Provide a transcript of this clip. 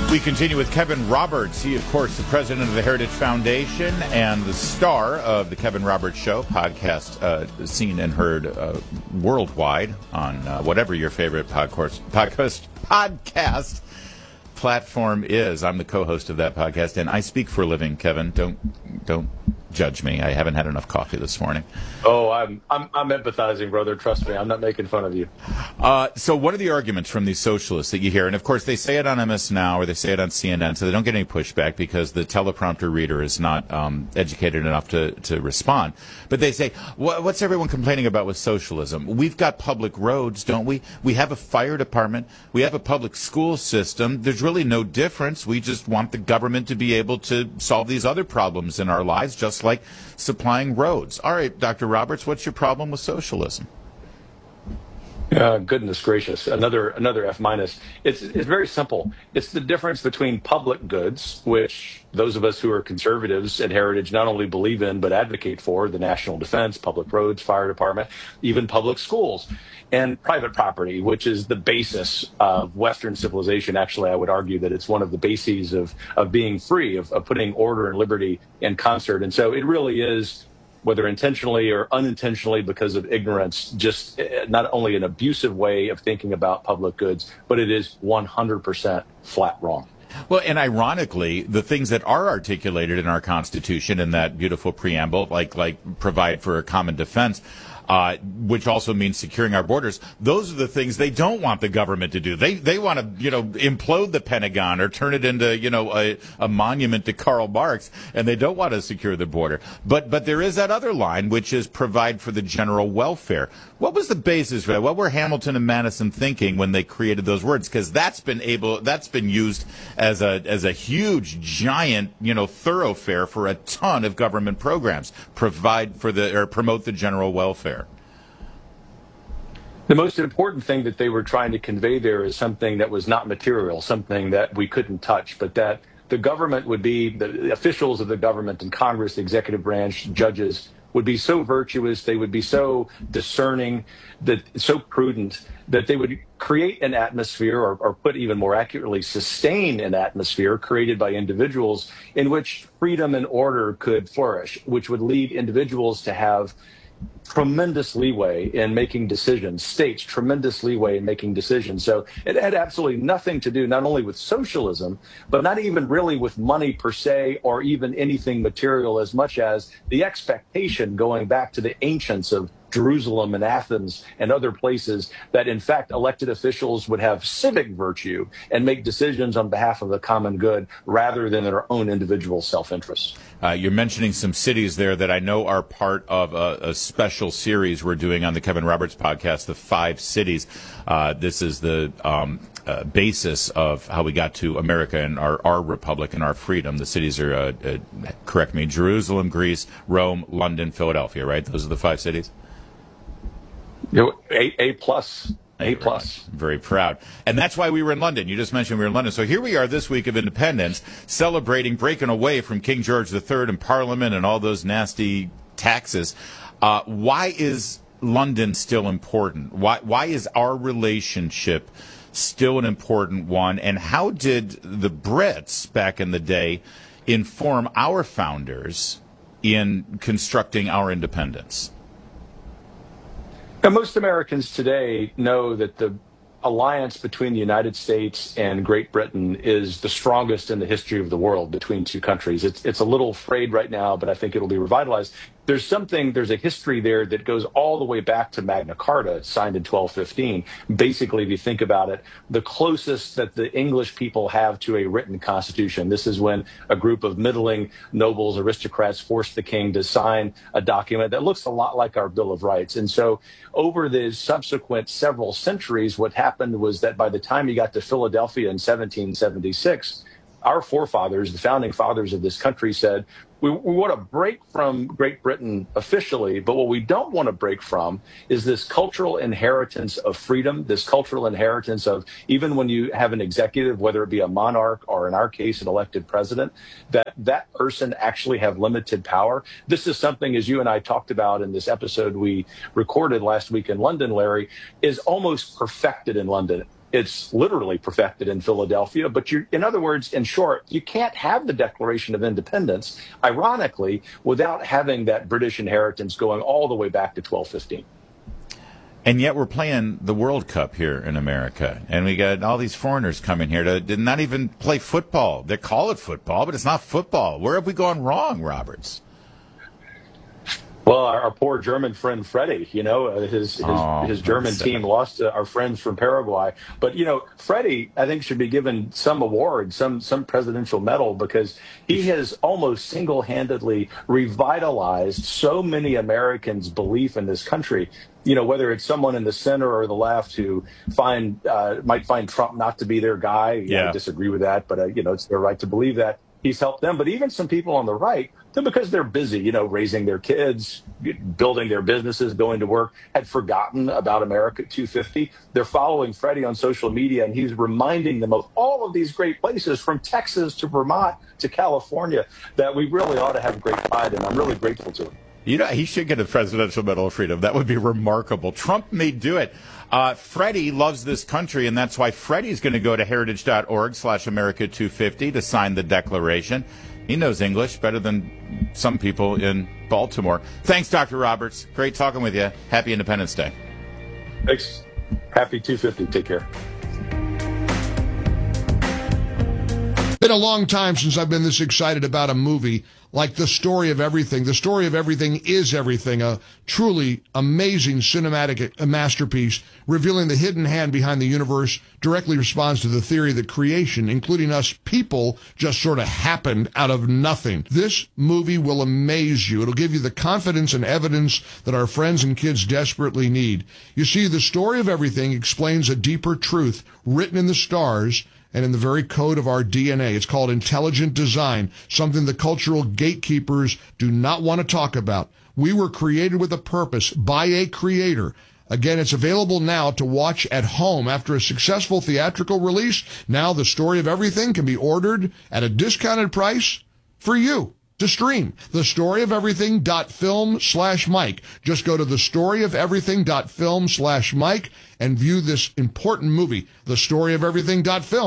We continue with Kevin Roberts. He, of course, the president of the Heritage Foundation and the star of the Kevin Roberts Show podcast, seen and heard worldwide on whatever your favorite podcast platform is. I'm the co-host of that podcast, and I speak for a living. Kevin, don't judge me. I haven't had enough coffee this morning. Oh, I'm empathizing, brother. Trust me, I'm not making fun of you. So one of the arguments from these socialists that you hear, and of course they say it on MS Now or they say it on CNN, so they don't get any pushback because the teleprompter reader is not educated enough to respond. But they say, what's everyone complaining about with socialism? We've got public roads, don't we? We have a fire department. We have a public school system. There's really no difference. We just want the government to be able to solve these other problems in our lives, just like supplying roads. All right, Dr. Roberts, what's your problem with socialism? Goodness gracious, another F minus. It's very simple. It's the difference between public goods, which those of us who are conservatives at Heritage not only believe in but advocate for, the national defense, public roads, fire department, even public schools, and private property, which is the basis of Western civilization. Actually, I would argue that it's one of the bases of being free, of putting order and liberty in concert. And so it really is, whether intentionally or unintentionally because of ignorance, just not only an abusive way of thinking about public goods, but it is 100% flat wrong. Well, and ironically, the things that are articulated in our Constitution in that beautiful preamble, like provide for a common defense, which also means securing our borders. Those are the things they don't want the government to do. They want to, implode the Pentagon or turn it into, a monument to Karl Marx, and they don't want to secure the border. But there is that other line, which is provide for the general welfare. What was the basis for that? What were Hamilton and Madison thinking when they created those words? Because that's been used as a huge, giant, thoroughfare for a ton of government programs. Promote the general welfare. The most important thing that they were trying to convey there is something that was not material, something that we couldn't touch, but that the government would be, the officials of the government and Congress, the executive branch, judges, would be so virtuous, they would be so discerning, so prudent, that they would create an atmosphere, or put even more accurately, sustain an atmosphere created by individuals in which freedom and order could flourish, which would lead individuals to have tremendous leeway in making decisions, states tremendous leeway in making decisions. So it had absolutely nothing to do not only with socialism, but not even really with money per se, or even anything material, as much as the expectation going back to the ancients of Jerusalem and Athens and other places, that in fact elected officials would have civic virtue and make decisions on behalf of the common good rather than their own individual self-interest. You're mentioning some cities there that I know are part of a special series we're doing on the Kevin Roberts podcast, the 5 cities. This is the basis of how we got to America and our republic and our freedom. The cities are, correct me, Jerusalem, Greece, Rome, London, Philadelphia, right? Those are the 5 cities? A plus. A plus. Very proud. And that's why we were in London. You just mentioned we were in London. So here we are this week of independence, celebrating breaking away from King George III and Parliament and all those nasty taxes. Why is London still important? Why is our relationship still an important one? And how did the Brits back in the day inform our founders in constructing our independence? Now, most Americans today know that the alliance between the United States and Great Britain is the strongest in the history of the world between two countries. It's a little frayed right now, but I think it'll be revitalized. There's a history there that goes all the way back to Magna Carta, signed in 1215. Basically, if you think about it, the closest that the English people have to a written constitution. This is when a group of middling nobles, aristocrats, forced the king to sign a document that looks a lot like our Bill of Rights. And so over the subsequent several centuries, what happened was that by the time you got to Philadelphia in 1776, our forefathers, the founding fathers of this country, said, we want to break from Great Britain officially, but what we don't want to break from is this cultural inheritance of freedom, this cultural inheritance of, even when you have an executive, whether it be a monarch or in our case, an elected president, that person actually have limited power. This is something, as you and I talked about in this episode we recorded last week in London, Larry, is almost perfected in London. It's literally perfected in Philadelphia. But in other words, in short, you can't have the Declaration of Independence, ironically, without having that British inheritance going all the way back to 1215. And yet we're playing the World Cup here in America, and we got all these foreigners coming here to not even play football. They call it football, but it's not football. Where have we gone wrong, Roberts? Well, our poor German friend Freddie, his German team lost to our friends from Paraguay. But, Freddie, I think, should be given some award, some presidential medal, because he has almost single-handedly revitalized so many Americans' belief in this country. Whether it's someone in the center or the left who might find Trump not to be their guy. I disagree with that, but, it's their right to believe that. He's helped them. But even some people on the right, because they're busy, raising their kids, building their businesses, going to work, had forgotten about America 250. They're following Freddie on social media, and he's reminding them of all of these great places from Texas to Vermont to California that we really ought to have great pride in. I'm really grateful to him. He should get a Presidential Medal of Freedom. That would be remarkable. Trump may do it. Freddie loves this country, and that's why Freddie's going to go to heritage.org/America250 to sign the Declaration. He knows English better than some people in Baltimore. Thanks, Dr. Roberts. Great talking with you. Happy Independence Day. Thanks. Happy 250. Take care. Been a long time since I've been this excited about a movie like The Story of Everything. The Story of Everything is Everything, a truly amazing cinematic masterpiece revealing the hidden hand behind the universe, directly responds to the theory that creation, including us people, just sort of happened out of nothing. This movie will amaze you. It'll give you the confidence and evidence that our friends and kids desperately need. You see, The Story of Everything explains a deeper truth written in the stars and in the very code of our DNA. It's called intelligent design, something the cultural gatekeepers do not want to talk about. We were created with a purpose by a creator. Again, it's available now to watch at home. After a successful theatrical release, now The Story of Everything can be ordered at a discounted price for you to stream. TheStoryOfEverything.film/Mike. Just go to TheStoryOfEverything.film/Mike and view this important movie, TheStoryOfEverything.film.